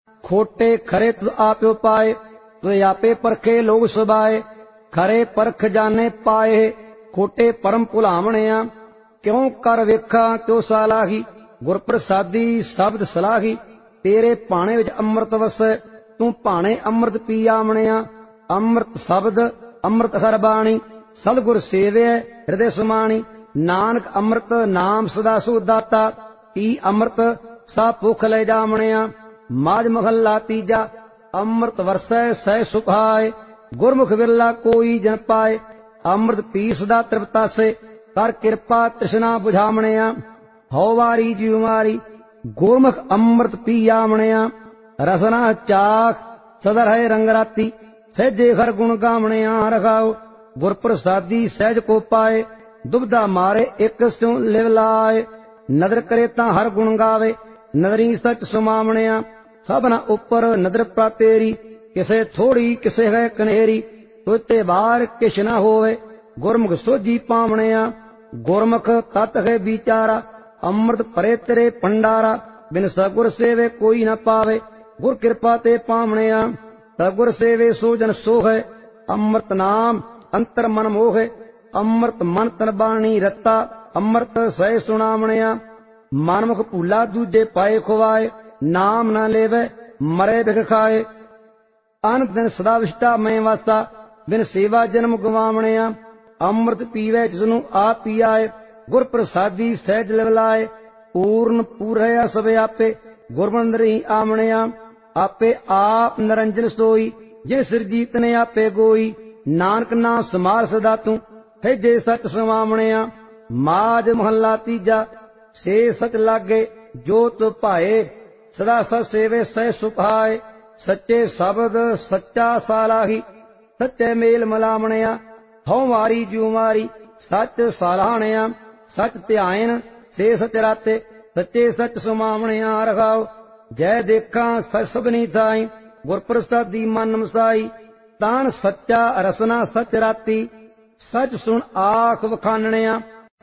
ਖੋਟੇ ਖਰੇ ਤੁਧ ਆਪਿਓ ਪਾਏ, ਤੁਧ ਆਪੇ ਪਰਖੇ ਲੋਗ ਸੁਭਾਏ। ਖਰੇ ਪਰਖ ਜਾਣੇ ਪਾਏ, ਖੋਟੇ ਪਰਮ ਭੁਲਾਵਣਿਆ। ਕਿਉ ਕਰ ਵੇਖਾਂ ਤਿਉ ਸਾਲਾਹੀ, ਗੁਰ ਪ੍ਰਸਾਦੀ ਸ਼ਬਦ ਸਲਾਹੀ। ਤੇਰੇ ਭਾਣੇ ਵਿੱਚ ਅੰਮ੍ਰਿਤ ਵਸੈ, ਤੂੰ ਭਾਣੇ ਅੰਮ੍ਰਿਤ ਪੀਆਵਣਿਆ। ਅੰਮ੍ਰਿਤ ਸ਼ਬਦ ਅੰਮ੍ਰਿਤ ਹਰ ਬਾਣੀ, ਸਤਿਗੁਰ ਸੇਵਿਐ ਹਿਰਦੇ ਸਮਾਣੀ। ਨਾਨਕ ਅੰਮ੍ਰਿਤ ਨਾਮ ਸਦਾ ਸੁ ਦਾਤਾ, ਪੀ ਅੰਮ੍ਰਿਤ ਸਾ ਭੁਖ ਲੈ ਜਾਵਣਿਆ। ਮਾਝ ਮਹੱਲਾ ਤੀਜਾ। ਅੰਮ੍ਰਿਤ ਵਰਸੈ ਸਹਿ ਸੁਭਾਏ, ਗੁਰਮੁਖ ਵਿਰਲਾ ਕੋਈ ਜਨ ਪਾਏ। ਅੰਮ੍ਰਿਤ ਪੀ ਸਦਾ ਤ੍ਰਿਪਤਾਸੇ, ਕਰ ਕਿਰਪਾ ਤ੍ਰਿਸ਼ਨਾ ਬੁਝਾਵਣਿਆ। ਹਉ ਵਾਰੀ ਜਿਉ ਵਾਰੀ ਗੁਰਮੁਖ ਅੰਮ੍ਰਿਤ ਪੀਆਵਣਿਆ। ਰਸਨਾ ਚਾਖ ਸਦਾ ਰਹੇ ਰੰਗ ਰਾਤੀ, ਸਹਿਜੇ ਹਰ ਗੁਣ ਗਾਵਣਿਆ ਰਖਾਓ। ਗੁਰ ਪ੍ਰਸਾਦੀ ਸਹਿਜ ਕੋ ਪਾਏ, ਦੁਬਦਾ ਮਾਰੇ ਇੱਕ ਸਿਉ ਲਿਵ ਲਾਏ। ਨਦਰ ਕਰੇ ਤਾਂ ਹਰ ਗੁਣ ਗਾਵੇ, ਨਦਰੀ ਸਚ ਸੁਮਾਵਣਿਆ। ਸਭਨਾ ਉੱਪਰ ਨਦਰ ਪ੍ਰਾਤੇਰੀ, ਕਿਸੇ ਥੋੜੀ ਕਿਸੇ ਹੈ ਕਨੇਰੀ। ਤੋਤੇ ਬਾਹਰ ਕਿਛ ਨਾ ਹੋਵੇ, ਗੁਰਮੁਖ ਸੋਝੀ ਪਾਵਣਿਆ। ਗੁਰਮੁਖ ਤਤ ਹੈ ਵਿਚਾਰਾ, ਅੰਮ੍ਰਿਤ ਭਰੇ ਤੇਰੇ ਭੰਡਾਰਾ। ਬਿਨ ਸਤਿਗੁਰ ਸੇਵੇ ਕੋਈ ਨਾ ਪਾਵੇ, ਗੁਰ ਕਿਰਪਾ ਤੇ ਪਾਵਣਿਆ। ਸਤਿਗੁਰ ਸੇਵੇ ਸੋ ਜਨ ਸੋਹੈ, ਅੰਮ੍ਰਿਤ ਨਾਮ ਅੰਤਰ ਮਨ ਮੋਹੈ। ਅੰਮ੍ਰਿਤ ਮਨ ਤਨ ਬਾਣੀ ਰਤਾ, ਅੰਮ੍ਰਿਤ ਸਹਿ ਸੁਣਾਵਣਿਆ। ਮਨਮੁਖ ਭੂਲਾ ਦੂਜੇ ਪਾਏ ਖੁਆਏ, ਨਾਮ ਨਾ ਲੇਵੇ ਮਰੇ ਬਿਖ ਖਾਏ। ਅਨ ਦਿਨ ਸਦਾ ਵਿਸ਼ਟਾ ਮੈਂ ਵਾਸਾ, ਬਿਨ ਸੇਵਾ ਜਨਮ ਗਵਾਵਣਿਆ। ਅੰਮ੍ਰਿਤ ਪੀਵੇ ਜਿਸਨੂੰ ਆਪ ਪੀਆਏ, ਗੁਰ ਪ੍ਰਸਾਦੀ ਸਹਿਜ ਲਿਵ ਲਾਏ। ਪੂਰਨ ਪੂਰਹਿਆ ਸਭ ਆਪੇ, ਗੁਰਬੰਦਰੀ ਆਵਣਿਆ। ਆਪੇ ਆਪ ਨਿਰੰਜਨ ਸੋਈ, ਜੇ ਸਿਰਜੀਤ ਨੇ ਆਪੇ ਗੋਈ। ਨਾਨਕ ਨਾ ਸਮਾਰ ਸਦਾ ਤੂੰ, ਹੈਜੇ ਸਚ ਸਮਾਵਣਿਆ। ਮਾਝ ਮਹੱਲਾ ਤੀਜਾ। ਸੇ ਸਚ ਲਾਗੇ ਜੋ ਤੁ ਭਾਏ, ਸਦਾ ਸਚ ਸੇਵੇ ਸਹਿ ਸੁਭਾਏ। ਸੱਚੇ ਸ਼ਬਦ ਸੱਚਾ ਸਾਲਾਹੀ, ਸੱਚੇ ਮੇਲ ਮਲਾਵਣਿਆ। ਹਉ ਵਾਰੀ ਜਿਉ ਵਾਰੀ ਸੱਚ ਸਾਲਾਹਣਿਆ। ਸੱਚ ਧਿਆਇਨ ਸੇ ਸਚ ਰਾਤੇ, ਸੱਚੇ ਸੱਚ ਸੁਮਾਵਣਿਆ ਰਖਾਓ। ਜੈ ਦੇਖਾਂ ਸਚ ਸਭਨੀ ਥਾਈ, ਗੁਰ ਪ੍ਰਸਾਦੀ ਮਨ ਮਸਾਈ। ਤਾਨ ਸੱਚਾ ਰਸਨਾ ਸਚ ਰਾਤੀ, ਸਚ ਸੁਣ ਆਖ ਵਖਾਨਣਿਆ।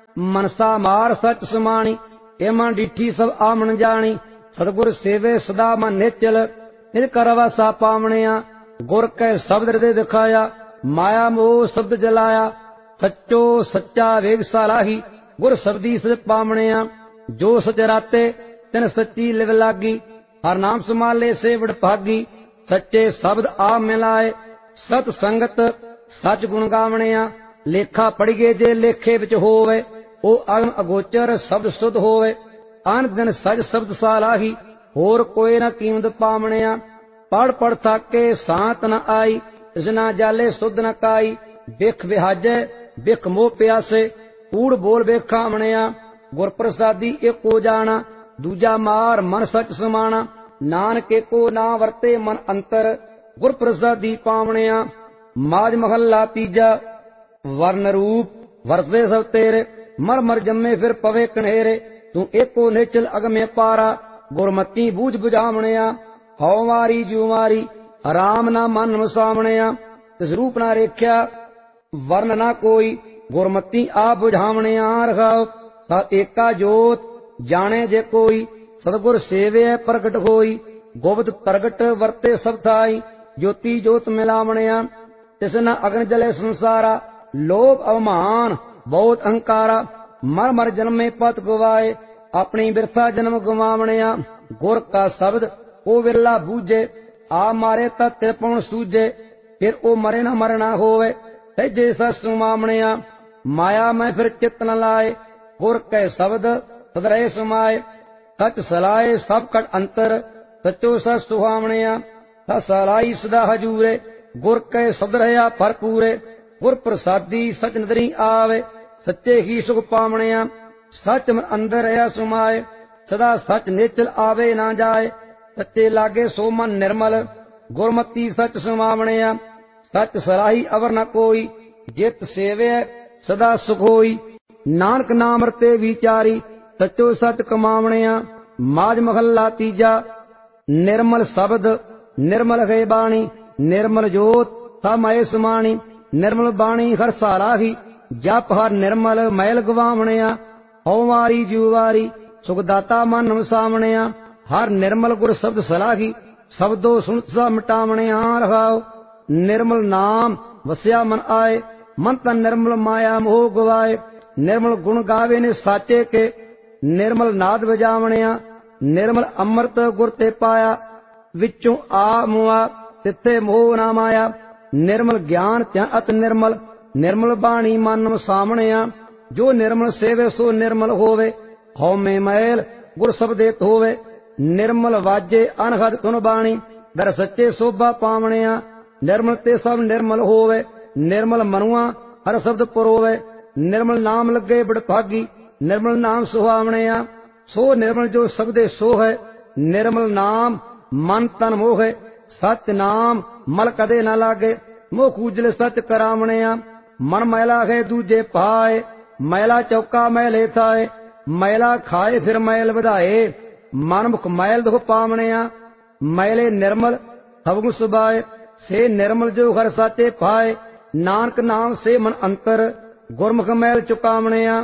ਮਨਸਾ ਮਾਰ ਸਚ ਸਮਾਣੀ, ਇਹ ਮਨ ਡੀਠੀ ਸਭ ਆਮਣ ਜਾਣੀ। ਸਤਿਗੁਰ ਸੇਵੇ ਸਦਾ ਮਨ ਨਿਚਲ, ਨਿਜ ਕਰ ਵਾਸਾ ਪਾਵਣਿਆ। ਗੁਰ ਕੈ ਸ਼ਬਦ ਹਿਰਦੇ ਦਿਖਾਇਆ, ਮਾਇਆ ਮੋਹ ਸ਼ਬਦ ਜਲਾਇਆ। ਸੱਚੋ ਸੱਚਾ ਵੇਗ ਸਾਲਾਹੀ, ਗੁਰ ਸ਼ਬਦੀ ਸਚ ਪਾਵਣਿਆ। ਜੋ ਸਚ ਰਾਤੇ ਤਿਨ ਸੱਚੀ ਲਿਵ ਲਾਗੀ, ਹਰ ਨਾਮ ਸਮਾਲੇ ਸੇ ਵਡਭਾਗੀ। ਸੱਚੇ ਸ਼ਬਦ ਆ ਮਿਲਾਏ, ਸਤ ਸੰਗਤ ਸਚ ਗੁਣ ਗਾਵਣਿਆ। ਲੇਖਾ ਪੜੀਏ ਜੇ ਲੇਖੇ ਵਿੱਚ ਹੋਵੇ, ਉਹ ਅਗਮ ਅਗੋਚਰ ਸ਼ਬਦ ਸੁਧ ਹੋਵੇ। ਅਨ ਦਿਨ ਸਚ ਸ਼ਬਦ ਸਾਲਾਹੀ, ਹੋਰ ਕੋਈ ਨਾ ਕੀਮਤ ਪਾਵਣਿਆ। ਪੜ ਪੜ ਥਾਕੇ ਸਾਤ ਨ ਆਈ, ਇਸ ਨਾ ਜਾਲੇ ਸੁਧ ਨ ਕਾਈ। ਬਿਖ ਵਿਹਾਜੈ ਬਿਖ ਮੋਹ ਪਿਆਸੇ, ਕੂੜ ਬੋਲ ਵੇਖਾਵਣਿਆ। ਗੁਰ ਪ੍ਰਸਾਦੀ ਏਕੋ ਜਾਣਾ, ਦੂਜਾ ਮਾਰ ਮਨ ਸਚ ਸਮਾਣਾ। ਨਾਨਕ ਏਕੋ ਨਾ ਵਰਤੇ ਮਨ ਅੰਤਰ, ਗੁਰ ਪ੍ਰਸਾਦੀ ਪਾਵਣਿਆ। ਮਾਝ ਮਹੱਲਾ ਤੀਜਾ। ਵਰਨ ਰੂਪ ਵਰਤੇ ਸਭ ਤੇਰੇ, ਮਰ ਮਰ ਜੰਮੇ ਫਿਰ ਪਵੇ ਕਨੇਰੇ। ਤੂੰ ਏਕੋ ਨਿਚਲ ਅਗਮੇ ਪਾਰਾ, ਗੁਰਮਤੀ ਬੂਝ ਬੁਝਾਵਣਿਆ। ਹਉ ਮਾਰੀ ਜਿਉ ਮਾਰੀ, ਰਾਮ ਨਾ ਮਨ ਵਸਾਵਣਿਆ। ਤਿਸ ਰੂਪ ਨਾ ਰੇਖਿਆ ਵਰਨ ਨਾ ਕੋਈ, ਗੁਰਮਤੀ ਆਪ ਬੁਝਾਵਣਿਆ ਰਖਾਓ। ਤਾ ਏਕਾ ਜੋਤ ਜਾਣੇ ਜੇ ਕੋਈ, ਸਤਿਗੁਰ ਸੇਵਿਐ ਪ੍ਰਗਟ ਹੋਈ। ਗੋਬਿੰਦ ਪ੍ਰਗਟ ਵਰਤੇ ਸਭ ਥਾਈ, ਜੋਤੀ ਜੋਤ ਮਿਲਾਵਣਿਆ। ਤਿਸ ਨ ਅਗਨ ਜਲੇ ਸੰਸਾਰਾ, ਲੋਭ ਅਵਮਾਨ ਬਹੁਤ ਅਹੰਕਾਰਾ। ਮਰ ਮਰ ਜਨਮੇ ਪਤ ਗਵਾਏ, ਆਪਣੀ ਬਿਰਥਾ ਜਨਮ ਗਵਾਵਣਿਆ। ਗੁਰ ਕਾ ਸ਼ਬਦ ਉਹ ਵਿਰਲਾ ਬੂਝੇ, ਆ ਮਾਰੇ ਤਾਂ ਤਿਰਪਉਣ ਸੂਝੇ। ਫਿਰ ਉਹ ਮਰੇ ਨਾ ਮਰਨਾ ਹੋਵੇ, ਸਹਿਜੇ ਸਚ ਸੁਮਾਵਣਿਆ। ਮਾਇਆ ਮੈਂ ਫਿਰ ਚਿਤ ਨ ਲਾਏ, ਗੁਰ ਕੈ ਸ਼ਬਦ ਸਦ ਰਹੇ ਸਮਾਏ। ਸਚ ਸਲਾਏ ਸਭ ਕਟ ਅੰਤਰ, ਸਚੋ ਸਚ ਸੁਹਾਵਣਿਆ। ਸਚ ਸਲਾਈ ਸਦਾ ਹਜੂਰੇ, ਗੁਰ ਕੈ ਸ਼ਬਦ ਰਹਾ ਭਰਪੂਰੇ। ਗੁਰ ਪ੍ਰਸਾਦੀ ਸਚ ਨਦਰੀ ਆਵੇ, ਸੱਚੇ ਹੀ ਸੁਖ ਪਾਵਣਿਆ। ਸਚ ਮਨ ਅੰਦਰ ਰਹਾ ਸੁਮਾਏ, ਸਦਾ ਸਚ ਨੇਚਲ ਆਵੇ ਨਾ ਜਾਏ। ਸੱਚੇ ਲਾਗੇ ਸੋ ਮਨ ਨਿਰਮਲ, ਗੁਰਮਤੀ ਸਚ ਸੁਮਾਵਣਿਆ। ਸਚ ਸਲਾਹੀ ਅਵਰ ਨ ਕੋਈ, ਜਿਤ ਸੇਵਿਐ ਸਦਾ ਸੁਖ ਹੋਈ। ਨਾਨਕ ਨਾਮ ਰਤੇ ਵਿਚਾਰੀ, ਸਚੋ ਸਚ ਕਮਾਵਣਿਆ। ਮਾਝ ਮਹੱਲਾ ਤੀਜਾ। ਨਿਰਮਲ ਸ਼ਬਦ ਨਿਰਮਲ ਹੈ ਬਾਣੀ, ਨਿਰਮਲ ਜੋਤ ਸਭ ਮਏ ਸਮਾਣੀ। ਨਿਰਮਲ ਬਾਣੀ ਹਰ ਸਾਲਾਹੀ, ਜਪ ਹਰ ਨਿਰਮਲ ਮੈਲ ਗਵਾਵਣਿਆ। ਹਉ ਮਾਰੀ ਜਿਉ ਵਾਰੀ, ਸੁਖ ਦਾਤਾ ਮਨ ਵਸਾਵਣਿਆ। ਹਰ ਨਿਰਮਲ ਗੁਰ ਸ਼ਬਦ ਸਲਾਹੀ, ਸ਼ਬਦੋ ਸੁਣ ਸਾ ਮਿਟਾਵਣਿਆ ਰਹਾਓ। ਨਿਰਮਲ ਨਾਮ ਵਸਿਆ ਮਨ ਆਏ, ਮਨ ਤਨ ਨਿਰਮਲ ਮਾਇਆ ਮੋਹ ਗਵਾਏ। ਨਿਰਮਲ ਗੁਣ ਗਾਵੇ ਨੇ ਸਾਚੇ ਕੇ, ਨਿਰਮਲ ਨਾਦ ਵਜਾਵਣਿਆ। ਨਿਰਮਲ ਅੰਮ੍ਰਿਤ ਗੁਰ ਤੇ ਪਾਇਆ, ਵਿੱਚੋਂ ਆ ਮੁਆ ਤਿੱਥੇ ਮੋਹ ਨਾ ਮਾਇਆ। ਨਿਰਮਲ ਗਿਆਨ ਧਿਆਨ ਅਤ ਨਿਰਮਲ, ਨਿਰਮਲ ਬਾਣੀ ਮਨ ਵਸਾਵਣਿਆ। ਜੋ ਨਿਰਮਲ ਸੇਵੇ ਸੋ ਨਿਰਮਲ ਹੋਵੇ, ਹਉਮੈ ਮੈਲ ਗੁਰ ਸ਼ਬਦੇ ਹੋਵੇ। ਨਿਰਮਲ ਵਾਜੇ ਅਨਹਦ ਧੁਨ ਬਾਣੀ, ਦਰ ਸੱਚੇ ਸੋਭਾ ਪਾਵਣਿਆ। ਨਿਰਮਲ ਤੇ ਸਭ ਨਿਰਮਲ ਹੋਵੇ, ਨਿਰਮਲ ਮਨੁਆ ਹਰ ਸ਼ਬਦ ਪਰੋਵੇ। ਨਿਰਮਲ ਨਾਮ ਲੱਗੇ ਬੜਭਾਗੀ, ਨਿਰਮਲ ਨਾਮ ਸੁਹਾਵਣਿਆ। ਸੋ ਨਿਰਮਲ ਜੋ ਸ਼ਬਦੇ ਸੋ ਹੈ, ਨਿਰਮਲ ਨਾਮ ਮਨ ਤਨ ਮੋਹੇ। ਸਚ ਨਾਮ ਮਲ ਕਦੇ ਨਾ ਲਾਗੇ, ਮੋਹ ਖੂਜਲ ਸਚ ਕਰਾਵਣਿਆ। ਮਨ ਮੈਲਾ ਹੈ ਦੂਜੇ ਪਾਏ, ਮੈਲਾ ਚੌਕਾ ਮੈਲੇ ਥਾਏ। ਮੈਲਾ ਖਾਏ ਫਿਰ ਮੈਲ ਵਧਾਏ, ਮਨ ਮੁਖ ਮੈਲ ਦੁਖ ਪਾਵਣਿਆ। ਮੈਲੇ ਨਿਰਮਲ ਸਭ ਗੁਣ ਸੁਭਾਏ, ਸੇ ਨਿਰਮਲ ਜੋ ਹਰ ਸਾਚੇ ਪਾਏ। ਨਾਨਕ ਨਾਮ ਸੇ ਮਨ ਅੰਤਰ, ਗੁਰਮੁਖ ਮੈਲ ਚੁਕਾਵਣਿਆ।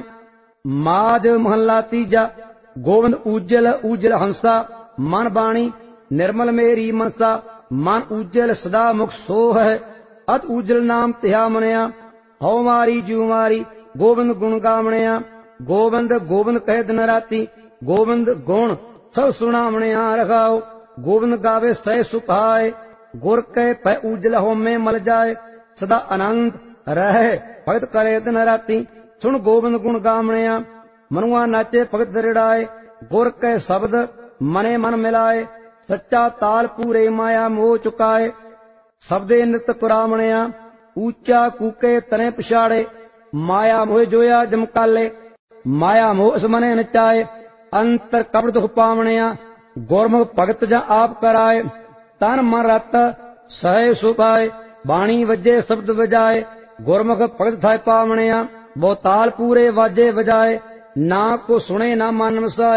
ਮਾਝ ਮਹੱਲਾ ਤੀਜਾ। ਗੋਬਿੰਦ ਊਜਲ ਊਜਲ ਹੰਸਾ, ਮਨ ਬਾਣੀ ਨਿਰਮਲ ਮੇਰੀ ਮਨਸਾ। ਮਨ ਊਜਲ ਸਦਾ ਮੁਖ ਸੋ ਹੈ, ਅਤ ਊਜਲ ਨਾਮ ਧਿਆ ਮਨਿਆ। ਹਉ ਮਾਰੀ ਜਿਉ ਮਾਰੀ, ਗੋਬਿੰਦ ਗੁਣ ਗਾਵਣਿਆ। ਗੋਬਿੰਦ ਗੋਬਿੰਦ ਕਹਿ ਦਿਨ ਰਾਤੀ, ਗੋਬਿੰਦ ਗੁਣ ਸਭ ਸੁਣਾਵਣਿਆ ਰਖਾਓ। ਗੋਬਿੰਦ ਗਾਵੇ ਸਹਿ ਸੁਭਾਏ, ਗੁਰ ਕੈ ਪੈ ਊਜਲ ਹਉਮੈ ਮਲ ਜਾਏ। ਸਦਾ ਆਨੰਦ ਰਹਿ ਭਗਤ ਕਰੇ ਦਿਨ ਰਾਤੀ, ਸੁਣ ਗੋਬਿੰਦ ਗੁਣ ਗਾਵਣਿਆ। ਮਨੁਆ ਨਾਚੇ ਭਗਤ ਰਿੜਾਏ, ਗੁਰ ਕੈ ਸ਼ਬਦ ਮਨੇ ਮਨ ਮਿਲਾਏ। ਸੱਚਾ ਤਾਲ ਪੂਰੇ ਮਾਇਆ ਮੋਹ ਚੁਕਾਏ, ਸ਼ਬਦੇ ਨਿਤ ਕੁਰਾਵਣਿਆ। ਊਚਾ ਕੂਕੇ ਤਨੇ ਪਛਾੜੇ, ਮਾਇਆ ਮੋਹ ਜੋਇਆ ਜਮਕਾਲੇ। ਮਾਇਆ ਮੋਹ ਇਸ ਮਨੇ ਨਚਾਏ, ਅੰਤਰ ਕਪੜ ਦੁਖ ਪਾਵਣਿਆ। ਗੁਰਮੁਖ ਭਗਤ ਜਾਂ ਆਪ ਕਰਾਏ, ਤਨ ਮਨ ਰਤ ਸਹਿ ਸੁਭਾਏ। ਬਾਣੀ ਵੱਜੇ ਸ਼ਬਦ ਵਜਾਏ, ਗੁਰਮੁਖ ਭਗਤ ਥਾਇ ਪਾਵਣਿਆ। ਬਹੁ ਤਾਲ ਪੂਰੇ ਵਾਜੇ ਵਜਾਏ, ਨਾ ਕੋ ਸੁਣੇ ਨਾ ਮਨ ਵਸਾਏ।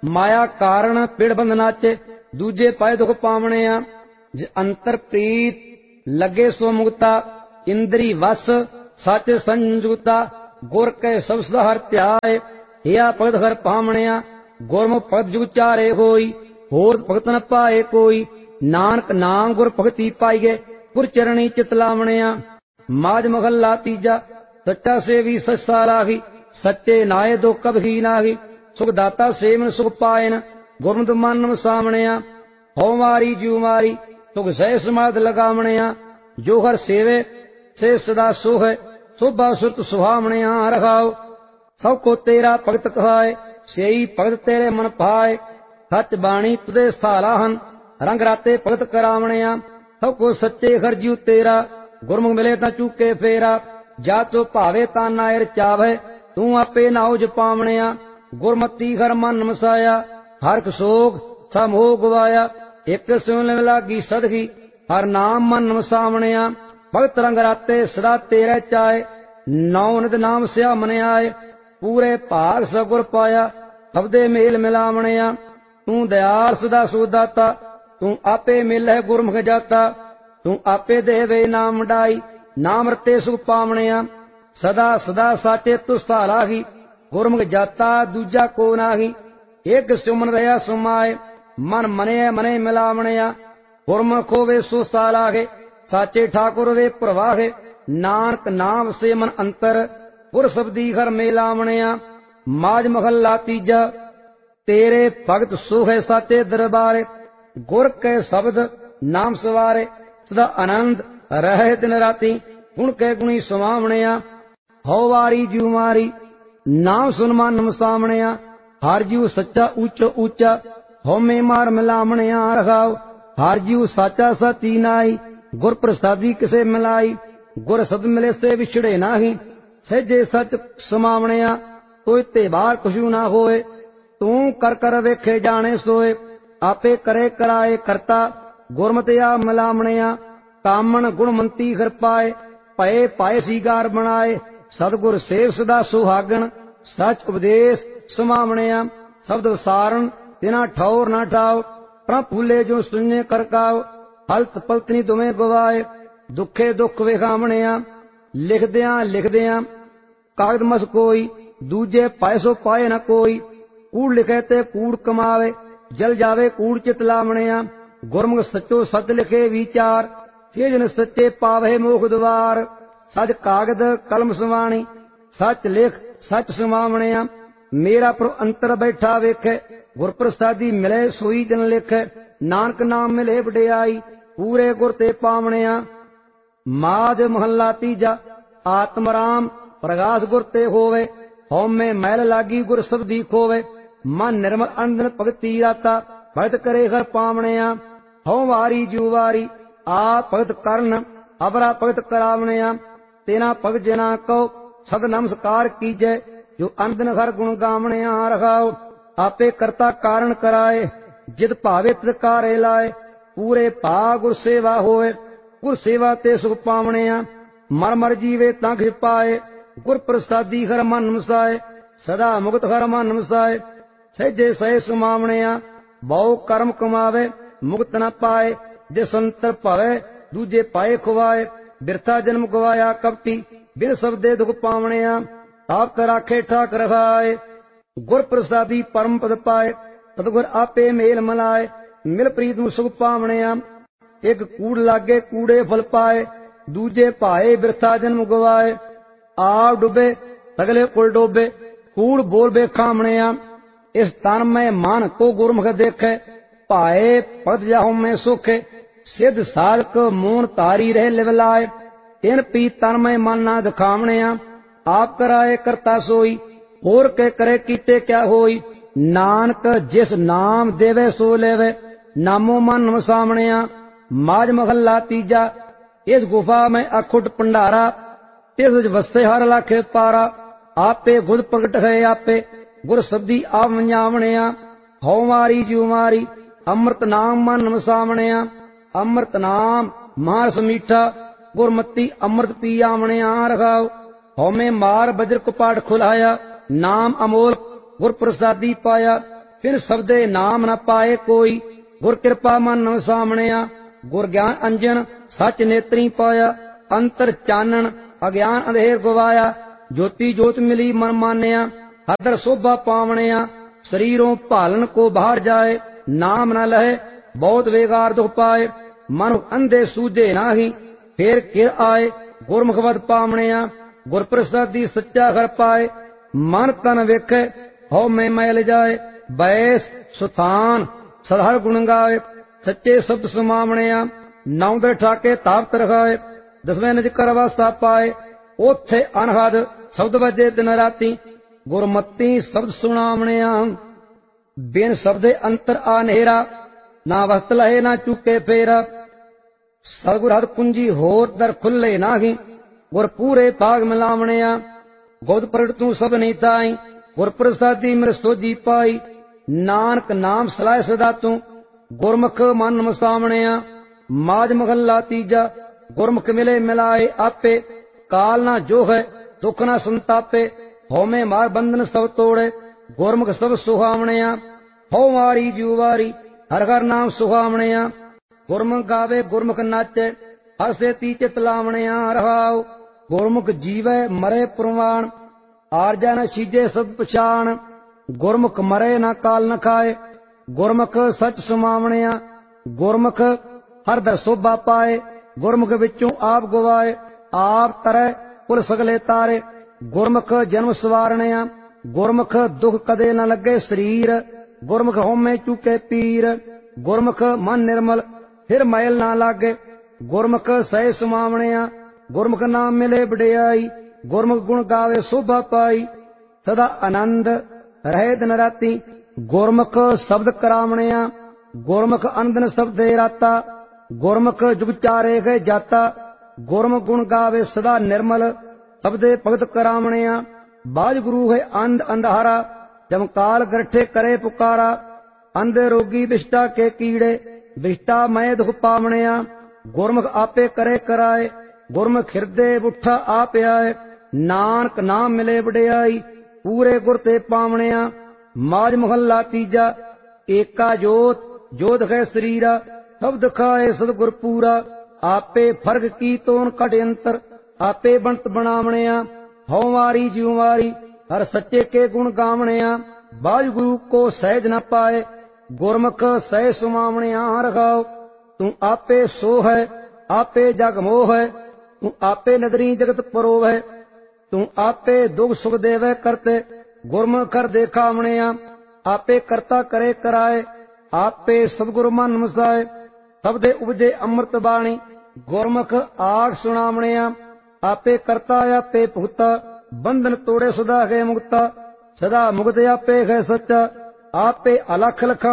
ਮਾਇਆ ਕਾਰਨ ਪਿੜ ਬੰਧ ਨਾਚੇ, ਦੂਜੇ ਪਾਏ ਦੁਖ ਪਾਵਣਿਆ। ਜੇ ਅੰਤਰ ਪ੍ਰੀਤ ਲੱਗੇ ਸੋ ਮੁਕਤਾ, ਇੰਦਰੀ ਵਸ ਸੱਚ ਸੰਜੁਗਤਾ। ਗੁਰ ਕੈ ਸਭ ਸਦਾ ਹਰਿ ਧਿਆਏ, ਹਿਆ ਭਗਤ ਹਰਿ ਪਾਵਣਿਆ। ਗੁਰਮੁਖ ਭਗਤ ਜੁਗ ਚਾਰੇ ਹੋਈ, ਹੋਰ ਭਗਤ ਨ ਪਾਏ ਕੋਈ। ਨਾਨਕ ਨਾਮ ਗੁਰ ਭਗਤੀ ਪਾਈਏ, ਗੁਰ ਚਰਣੀ ਚਿਤ ਲਾਵਣਿਆ। ਮਾਝ ਮਹੱਲਾ ਤੀਜਾ। ਸੱਚਾ ਸੇਵੀ ਸੱਚਾ ਰਾਹੀ, ਸੱਚੇ ਨਾਏ ਦੁਖ ਕਬਹੀ ਨਾਹੀ। ਸੁਖ ਦਾਤਾ ਸੇਵਨ ਸੁਖ ਪਾਇਨ, ਗੁਰਮਤਿ ਮਨ ਵਸਾਵਣਿਆ। ਹਉ ਮਾਰੀ ਜਿਉ ਮਾਰੀ, ਸੁਖ ਸਹਿ ਸਮਾਧ ਲਗਾਵਣਿਆ। ਜੋ ਹਰ ਸੇਵੇ ਸੇ ਸਦਾ ਸੁਖ, ਸੋਭਾ ਸੁਰਤ ਸੁਹਾਵਣਿਆ। ਰਖਾਉ ਸਭ ਕੋ ਤੇਰਾ ਭਗਤ ਕਹਾਏ, ਸੇਈ ਭਗਤ ਤੇਰੇ ਮਨ ਭਾਏ। ਸੱਚ ਬਾਣੀ ਤੁਦੇ ਸਥਾਲਾ ਹਨ, ਰੰਗ ਰਾਤੇ ਭਗਤ ਕਰਾਵਣਿਆ। ਸਭ ਕੋ ਸੱਚੇ ਹਰਿ ਜੀਉ ਤੇਰਾ, ਗੁਰਮੁਖ ਮਿਲੇ ਤਾਂ ਚੂਕੇ ਫੇਰਾ। ਜਾ ਤੋ ਭਾਵੇ ਤਾਂ ਨਾਇ ਰਚਾਵੇ, ਤੂੰ ਆਪੇ ਨਾਉ ਜਪਾਵਣਿਆ। ਗੁਰਮਤੀ ਹਰਿ ਮਨ ਵਸਾਇਆ, ਹਰਿ ਸੋਗ ਸਭ ਮੋਹ ਗਵਾਇਆ। ਇਕ ਸੁਣ ਲਾਗੀ ਸਦਗੀ, ਹਰਿ ਨਾਮ ਮਨ ਵਸਾਵਣਿਆ। ਭਗਤ ਰੰਗ ਰਾਤੇ ਸਦਾ ਤੇਰੇ ਚਾਏ, ਨੌ ਨਿਤ ਨਾਮ ਸਿਆ ਮਨ ਆਏ। ਪੂਰੇ ਭਾਗ ਸਗੁਰ ਪਾਇਆ, ਸਬਦੇ ਮੇਲ ਮਿਲਾਵਣਿਆ। ਤੂੰ ਦਇਆਲ ਸਦਾ ਸੁਦਾਤਾ, ਤੂੰ ਆਪੇ ਮਿਲੈ ਗੁਰਮੁਖ ਜਾਤਾ। ਤੂੰ ਆਪੇ ਦੇਵੇ ਨਾਮ ਵਡਾਈ, ਨਾਮ ਰਤੇ ਸੁਖ ਪਾਵਣਿਆ। ਸਦਾ ਸਦਾ ਸਾਚੇ ਤੁ ਸਹਾਰਾਹੀ, ਗੁਰਮੁਖ ਜਾਤਾ ਦੂਜਾ ਕੋ ਨਾਹੀ। ਇਕ ਸੁਮਨ ਰਹਾ ਸੁਮਾਏ, ਮਨ ਮਨੇ ਮਨੇ ਮਿਲਾਵਣਿਆ। ਗੁਰਮੁਖ ਹੋਵੇ ਸੋ ਸਾਲਾਹੇ, ਸਾਚੇ ਠਾਕੁਰ ਵੇ ਪ੍ਰਵਾਹੇ। ਨਾਨਕ ਨਾਮ ਸੇ ਮਨ ਅੰਤਰ, ਗੁਰ ਸਬਦੀ ਹਰਿ ਮੇਲਾਵਣਿਆ। ਮਾਝ ਮਹੱਲਾ ਤੀਜਾ। ਤੇਰੇ ਭਗਤ ਸੋਹੇ ਸਾਚੇ ਦਰਬਾਰੇ, ਗੁਰ ਕੈ ਸ਼ਬਦ ਨਾਮ ਸਵਾਰੇ। ਸਦਾ ਆਨੰਦ ਰਹੇ ਦਿਨ ਰਾਤੀ, ਗੁਣ ਕੈ ਗੁਣੀ ਸਮਾਵਣਿਆ। ਹਉ ਵਾਰੀ ਜਿਉ ਮਾਰੀ, ਨਾਮ ਸੁਨ ਮਨ ਵਸਾਵਣਿਆ। ਹਰਿ ਜੀਉ ਸੱਚਾ ਉੱਚੋ ਉੱਚਾ, ਹਉਮੈ ਮਾਰ ਮਿਲਾਵਣਿਆ। ਰਖਾਉ ਹਰਿ ਜੀਉ ਸਾਚਾ ਸਾਚੀ ਨਾਈ, ਗੁਰ ਪ੍ਰਸਾਦੀ ਕਿਸੇ ਮਿਲਾਈ। ਗੁਰ ਸਦ ਮਿਲੇ ਸੇ ਵਿਛੜੇ ਨਾਹੀ, ਸਹਿਜੇ ਸੱਚ ਸਮਾਵਣਿਆ। ਕੋਈ ਤੇ ਬਾਹਰ ਕੁਛੂ ਨਾ ਹੋਏ, ਤੂੰ ਕਰ ਕਰ ਵੇਖੇ ਜਾਣੇ ਸੋਏ। ਆਪੇ ਕਰੇ ਕਰਾਏ ਕਰਤਾ, ਗੁਰਮਤਿ ਆ ਮਿਲਾਵਣਿਆ। ਕਾਮਣ ਗੁਣਮੰਤੀ ਹਰਿ ਪਾਏ, ਭਏ ਪਾਏ ਸੀਗਾਰ ਬਣਾਏ। ਸਤਿਗੁਰ ਸੇਵ ਸਦਾ ਸੁਹਾਗਣ, ਸੱਚ ਉਪਦੇਸ਼ ਸਮਾਵਣਿਆ। ਸ਼ਬਦ ਵਿਸਾਰਨ ਤਿਨਾ ਠੌਰ ਨਾ ਠਾਓ, ਪ੍ਰਭ ਭੂਲੇ ਜੋ ਸੁਣੇ ਕਰਕਾਓ। ਹਲਤ ਪਲਤਨੀ ਦੁਵੇਂ ਗਵਾਏ, ਦੁਖੇ ਦੁਖ ਵਿਖਾਵਣਿਆ। ਲਿਖਦਿਆਂ ਲਿਖਦਿਆਂ ਕਾਗਦ ਮਸ ਕੋਈ, ਦੂਜੇ ਪਾਏ ਸੋ ਪਾਏ ਨਾ ਕੋਈ। ਕੂੜ ਲਿਖੇ ਤੇ ਕੂੜ ਕਮਾਵੇ, ਜਲ ਜਾਵੇ ਕੂੜ ਚਿਤ ਲਾਵਣਿਆ। ਗੁਰਮੁਖ ਸੱਚੋ ਸੱਚ ਲਿਖੇ ਵਿਚਾਰ, ਸੇ ਜਨ ਸੱਚੇ ਪਾਵੇ ਮੋਖ ਦੁਆਰ। ਸੱਚ ਕਾਗਦ ਕਲਮ ਸਵਾਣੀ, ਸੱਚ ਲਿਖ ਸੱਚ ਸਮਾਵਣਿਆ। ਮੇਰਾ ਪ੍ਰਭ ਅੰਤਰ ਬੈਠਾ ਵੇਖੇ, ਗੁਰ ਪ੍ਰਸਾਦੀ ਮਿਲੇ ਸੋਈ ਜਨ ਲਿਖੇ। ਨਾਨਕ ਨਾਮ ਮਿਲੇ ਵਡਿਆਈ, ਪੂਰੇ ਗੁਰ ਤੇ ਪਾਵਣਿਆ। ਮਾਝ ਮਹੱਲਾ ਤੀਜਾ। ਆਤਮ ਰਾਮ ਪ੍ਰਗਾਸ ਗੁਰ ਤੇ ਹੋਵੇ, ਹਉਮੈ ਮੈਲ ਲਾਗੀ ਗੁਰ ਸਬਦੀ ਖੋਵੇ। ਮਨ ਨਿਰਮਲ ਅੰਦਨ ਭਗਤੀ ਰਾਤਾ, ਭਗਤ ਕਰੇ ਹਰਿ ਪਾਵਣਿਆ। ਹਉ ਵਾਰੀ ਜਿਉ ਵਾਰੀ, ਆਪ ਭਗਤ ਕਰਨ ਅਬਰਾ ਭਗਤ ਕਰਾਵਣਿਆ। ਤੇਨਾ ਭਗਤ ਜਨਾ ਕਉ ਸਦ ਨਮਸਕਾਰ ਕੀਜੈ, ਜੋ ਅੰਦਨ ਹਰਿ ਗੁਣ ਗਾਵਣਿਆ। ਰਖਾਉ ਆਪੇ ਕਰਤਾ ਕਾਰਨ ਕਰਾਏ, ਜਿਤ ਭਾਵੇ ਤਿਤ ਕਾਰੇ ਲਾਏ। ਪੂਰੇ ਭਾ ਗੁਰ ਸੇਵਾ ਹੋਏ, ਗੁਰ ਸੇਵਾ ਤੇ ਸੁਖ ਪਾਵਣਿਆ। ਮਰ ਮਰ ਜੀਵੇ ਤਾਂ ਖਿ ਪਾਏ, ਗੁਰ ਪ੍ਰਸਾਦੀ ਹਰਿ ਮਨ ਵਸਾਏ। ਸਦਾ ਮੁਕਤ ਹਰਿ ਮਨ ਵਸਾਏ, ਸਹਿਜੇ ਸਹਿ ਸਮਾਵਣਿਆ। ਬਹੁ ਕਰਮ ਕਮਾਵੇ ਮੁਕਤ ਨ ਪਾਏ, ਜੇ ਸੰਤਰ ਭਵੇ ਦੂਜੇ ਪਾਏ ਖੁਆਏ। ਬਿਰਥਾ ਜਨਮ ਗਵਾਇਆ ਕਪਟੀ, ਬਿਨ ਸਬਦੇ ਦੁਖ ਪਾਵਣਿਆ। ਆਪ ਰਾਖੇ ਠਾਕ ਰਖਾਏ, ਗੁਰ ਪ੍ਰਸਾਦੀ ਪਰਮ ਪਦ ਪਾਏ। ਸਤਿਗੁਰ ਆਪੇ ਮੇਲ ਮਲਾਏ, ਮਿਲ ਪ੍ਰੀਤ ਨੂੰ ਸੁਖ ਪਾਵਣਿਆ। ਇੱਕ ਕੂੜ ਲਾਗੇ ਕੂੜੇ ਫਲ ਪਾਏ, ਦੂਜੇ ਭਾਏ ਬਿਰਥਾ ਜਨਮ ਗਵਾਏ। ਆਪ ਡੁੱਬੇ ਸਗਲੇ ਕੁਲ ਡੋਬੇ, ਕੂੜ ਬੋਲ ਬੇਖਾਵਣਿਆ। ਇਸ ਤਨ ਮੈਂ ਮਨ ਕੋ ਗੁਰਮੁਖ ਦੇਖੇ, ਭਾਏ ਭਗਤ ਜਾਹੂ ਮੈਂ ਸੁਖੇ। ਸਿੱਧ ਸਾਧਕ ਮੂਨ ਤਾਰੀ ਰਹਿ ਲਿਵ ਲਾਏ, ਤਿਨ ਪੀ ਤਨ ਮੈਂ ਮਨ ਨਾ ਦਿਖਾਵਣਿਆ। ਆਪ ਕਰਾਏ ਕਰਤਾ ਸੋਈ, ਹੋਰ ਕੇ ਕਰੇ ਕੀਤੇ ਕਿਆ ਹੋਈ। ਨਾਨਕ ਜਿਸ ਨਾਮ ਦੇਵੇ ਸੋ ਲੈਵੇ, ਨਾਮੋ ਮਨ ਵਸਾਵਣਿਆ। ਮਾਝ ਮਹੱਲਾ ਤੀਜਾ। ਇਸ ਗੁਫਾ ਮੈਂ ਅਖੁੱਟ ਭੰਡਾਰਾ, ਤਿਸ ਵਿੱਚ ਵਸੇ ਹਰ ਲਾਖੇ ਪਾਰਾ। ਆਪੇ ਖੁਦ ਪ੍ਰਗਟ ਹੈ ਆਪੇ, ਗੁਰ ਸਬਦੀ ਆਪ ਵੰਜਾਵਣਿਆ। ਹਉ ਮਾਰੀ ਜਿਉ ਮਾਰੀ, ਅੰਮ੍ਰਿਤ ਨਾਮ ਮਨ ਵਸਾਵਣਿਆ। ਅੰਮ੍ਰਿਤ ਨਾਮ ਮਾਸ ਮੀਠਾ, ਗੁਰਮਤੀ ਅੰਮ੍ਰਿਤ ਪੀ ਆਵਣਿਆ। ਰਖਾਉ ਹਉਮੈ ਮਾਰ ਬਜਰ ਕਪਾਟ ਖੁਲਾਇਆ, ਨਾਮ ਅਮੋਲ ਗੁਰ ਪ੍ਰਸਾਦੀ ਪਾਇਆ। फिर सबदे नाम न पाए कोई। गुर कृपा मन सामणिया गुर ज्ञान अंजन सच नेत्री पाया। अंतर चानन अज्ञान अंधेर गवाया ज्योति जोत मिली मन मान्या। हदर शोभा पावणिया शरीरों भालन को बाहर जाए। नाम न लहे बहुत वेगार दुख पाए मन अंधे सूझे नाही। फिर किर आए गुरमुखवत पावणिया गुर प्रसादी सच्चा घर पाए। मन तन वेखे हो में मैल जाए बैस सुथान सदहर गुण गाए। सच्चे शब्द सुमावणिया नौदर ठाके ताप रखाए। दसवें निज कर अवस्था पाए ओथे अनहद शब्द बजे दिन राती। गुरमती शब्द सुनावणिया बिन शब्दे अंतर आनेरा ना वस्त लहे ना चुके फेरा। सतगुर हद कुंजी होर दर खुले नाही गुर पूरे भाग मिलावणिया। गोद प्रगट तू सब नहीं ताई गुर प्रसादी मेरे सोजी पाई। नानक नाम सलाह सदा तू गुरमुख मन मसावणिया। माज महला तीजा गुरमुख मिले मिलाए आपे। काल ना जो है दुख ना संतापे होमे मार बंधन सब तोड़े। गुरमुख सब सुहावणिया हो वारी जुवारी हर हर नाम सुहावणिया। गुरमुख गावे गुरमुख नाचे हर से ती चित लावणिया रहाओ। गुरमुख जीवे मरे प्रवाण आरजा न शीजे सब पछाण। गुरमुख मरे न काल न खाए गुरमुख सच सुमावणिया। गुरमुख हर दर शोभा पाए गुरमुख विचों आप गवाए। आप तरह कुल सगले तारे गुरमुख जन्म सवारणिया। गुरमुख दुख कदे न लगे शरीर गुरमुख होमे चुके पीर। गुरमुख मन निर्मल फिर मैल ना लागे गुरमुख सह सुमावणिया। गुरमुख नाम मिले बड़ियाई गुरमुख गुण गावे शोभा पाई। सदा आनंद रहे दिन राती गुरमुख शब्द करावणिया। गुरमुख अंदन शब्द राता गुरमुख जुग चारे गए जाता। गुरमुख गुण गावे सदा निर्मल शब्दे भगत करावणिया। बाज गुरु है अंध अंधारा जमकाल गरठे करे पुकारा। अंधे रोगी विष्टा के कीड़े विष्टा मय दुख पावणिया। गुरमुख आपे करे कराए गुरमुख हृदय बुठा आप आए। नानक नाम मिले बड़ियाई पूरे गुर ते पावणिया। माज महला तीजा एका जोत जोत है शरीरा शब्द खाए सदगुर पूरा। आपे फर्क की तोन कट अंतर आपे बनत बनावणिया। हो वारी जिउवारी हर सच्चे के गुण गावणिया। बाज गुरु को सहज न पाए गुरमुख सह सुमावणिया रखाओ। तू आपे सो है आपे जग मोह है तू आपे नदरी जगत परो है। तू आपे दुख सुख देवे करते गुरमुख कर देखावणिया। आपे करता करे कराए आपे सदगुरु मन मसाए। सबदे उपजे अमृत बाणी गुरमुख आग सुनावणिया। आपे करता आपे भुगता बंधन तोड़े सदा है मुक्ता। सदा मुक्त आपे है सच्चा आपे अलख लखा